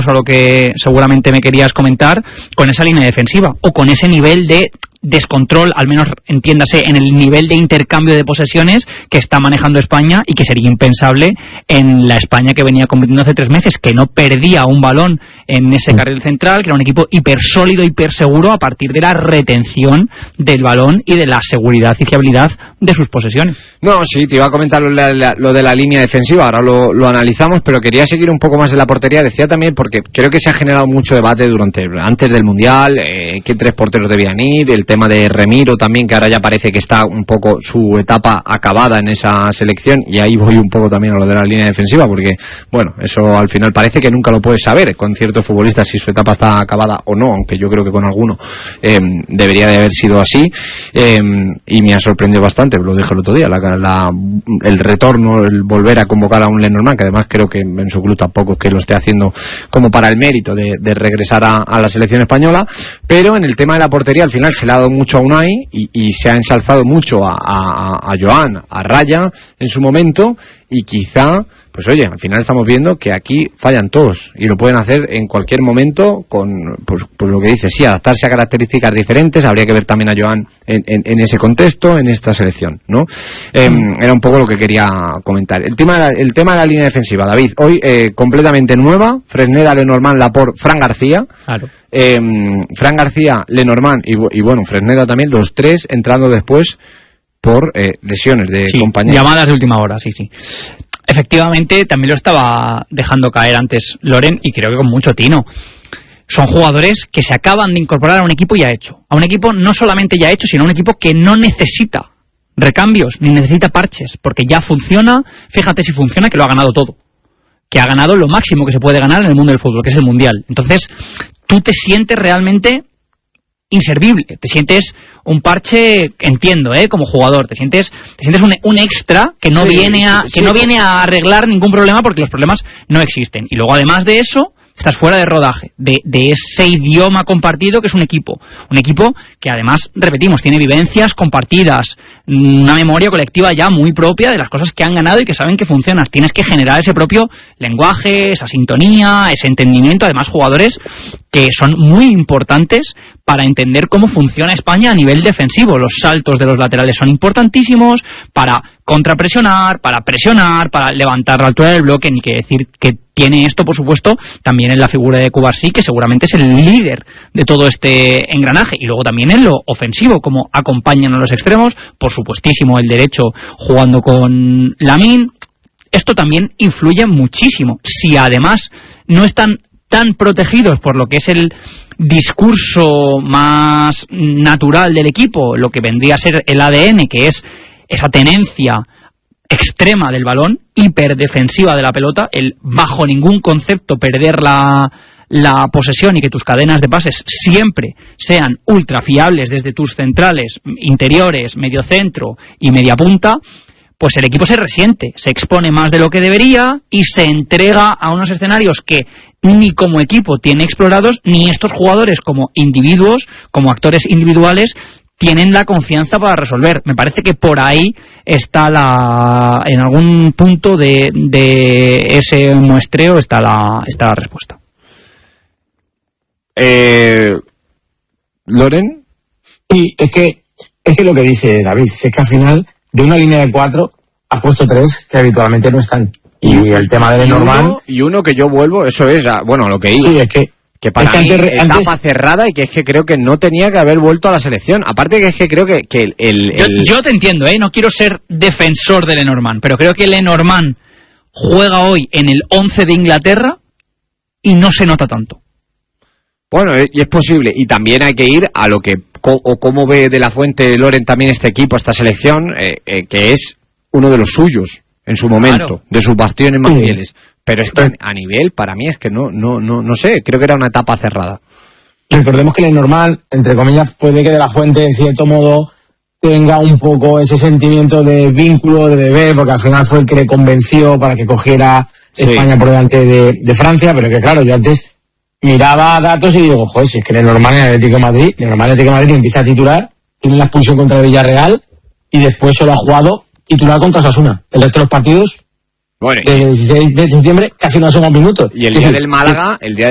paso a lo que seguramente me querías comentar, con esa línea defensiva, o con ese nivel de descontrol, al menos entiéndase, en el nivel de intercambio de posesiones que está manejando España y que sería impensable en la España que venía compitiendo hace 3 meses, que no perdía un balón en ese carril central, que era un equipo hiper sólido, hiper seguro a partir de la retención del balón y de la seguridad y fiabilidad de sus posesiones. No, sí, te iba a comentar lo de la línea defensiva, ahora lo analizamos, pero quería seguir un poco más en la portería. Decía también, porque creo que se ha generado mucho debate antes del Mundial, qué 3 porteros debían ir, el tema de Remiro también, que ahora ya parece que está un poco su etapa acabada en esa selección, y ahí voy un poco también a lo de la línea defensiva, porque bueno, eso al final parece que nunca lo puedes saber con ciertos futbolistas si su etapa está acabada o no, aunque yo creo que con alguno debería de haber sido así, y me ha sorprendido bastante, lo dije el otro día, el retorno, el volver a convocar a un Lenormand, que además creo que en su club tampoco es que lo esté haciendo como para el mérito de regresar a la selección española, pero en el tema de la portería al final se le ha dado mucho a Unai y se ha ensalzado mucho a Joan, a Raya en su momento, y quizá, pues oye, al final estamos viendo que aquí fallan todos y lo pueden hacer en cualquier momento con, pues lo que dice, sí, adaptarse a características diferentes. Habría que ver también a Joan en ese contexto, en esta selección, ¿no? Era un poco lo que quería comentar. El tema de la línea defensiva, David, hoy completamente nueva: Fresneda, Lenormand, Laporte, Fran García. Claro. Fran García, Lenormand y bueno, Fresneda también, los 3 entrando después por lesiones de compañeros. Llamadas de última hora, sí. Efectivamente, también lo estaba dejando caer antes Loren, y creo que con mucho tino. Son jugadores que se acaban de incorporar a un equipo ya hecho. A un equipo no solamente ya hecho, sino a un equipo que no necesita recambios, ni necesita parches, porque ya funciona. Fíjate si funciona, que lo ha ganado todo. Que ha ganado lo máximo que se puede ganar en el mundo del fútbol, que es el Mundial. Entonces, tú te sientes realmente inservible, te sientes un parche, entiendo, como jugador, te sientes un extra que no viene a arreglar ningún problema, porque los problemas no existen. Y luego, además de eso, estás fuera de rodaje, de ese idioma compartido que es un equipo que además, repetimos, tiene vivencias compartidas, una memoria colectiva ya muy propia de las cosas que han ganado y que saben que funcionan. Tienes que generar ese propio lenguaje, esa sintonía, ese entendimiento. Además, jugadores que son muy importantes para entender cómo funciona España a nivel defensivo. Los saltos de los laterales son importantísimos para contrapresionar, para presionar, para levantar la altura del bloque. Ni que decir que tiene esto, por supuesto, también en la figura de Cubarsí, que seguramente es el líder de todo este engranaje. Y luego también en lo ofensivo, como acompañan a los extremos, por supuestísimo el derecho jugando con Lamine. Esto también influye muchísimo. Si además no están tan protegidos por lo que es el discurso más natural del equipo, lo que vendría a ser el ADN, que es esa tenencia extrema del balón, hiperdefensiva de la pelota, el bajo ningún concepto perder la posesión y que tus cadenas de pases siempre sean ultra fiables desde tus centrales, interiores, mediocentro y media punta, pues el equipo se resiente, se expone más de lo que debería y se entrega a unos escenarios que ni como equipo tiene explorados, ni estos jugadores como individuos, como actores individuales, tienen la confianza para resolver. Me parece que por ahí está en algún punto de ese muestreo está la respuesta. ¿Loren? Y es que lo que dice David, es que al final de una línea de 4 has puesto 3 que habitualmente no están. Y el tema de Lenormand... Y uno que yo vuelvo, eso es, bueno, lo que hice. Sí, es que para mí etapa cerrada, y que es que creo que no tenía que haber vuelto a la selección. Aparte que es que creo que Yo te entiendo, no quiero ser defensor de Lenormand, pero creo que Lenormand juega hoy en el 11 de Inglaterra y no se nota tanto. Bueno, y es posible, y también hay que ir a lo que o cómo ve de la Fuente Loren también este equipo, esta selección, que es uno de los suyos en su momento, claro, de sus bastiones más fieles. Pero es que a nivel, para mí es que no sé, creo que era una etapa cerrada. Recordemos que Lenormand, entre comillas, puede que de la Fuente, en cierto modo, tenga un poco ese sentimiento de vínculo, de deber, porque al final fue el que le convenció para que cogiera España por delante de Francia, pero que claro, yo antes miraba datos y digo, joder, si es que Lenormand en Atlético de Madrid empieza a titular, tiene la expulsión contra el Villarreal y después solo ha jugado titular contra Osasuna. El resto de los partidos, bueno, el 16 de septiembre, casi no ha sumado minutos. Y el día del Málaga,